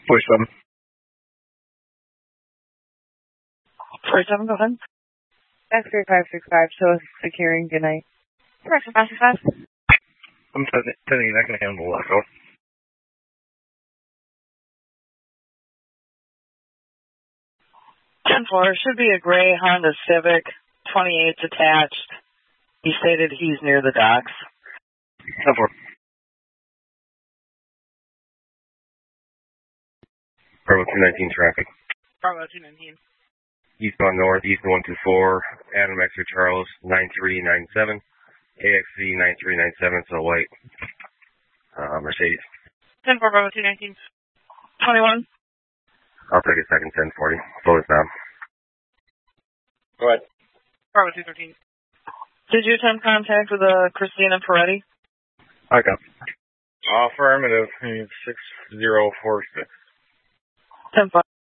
47. 47, go ahead. X-ray 565, show us securing. Good night. Correction, 565. I'm sending that can handle that, though. 10-4, should be a gray Honda Civic, 28's attached. He stated he's near the docks. 10-4. Bravo 219 traffic. Bravo 219. Eastbound north, Eastern 124, Adam X-ray Charles 9397, AXC 9397, so white, Mercedes. 10-4, Bravo 219. 21. I'll take a second, 1040. Slow this down. Go ahead. Bravo 213. Did you attempt contact with Christina Peretti? I got. Affirmative. 6046. 10-4.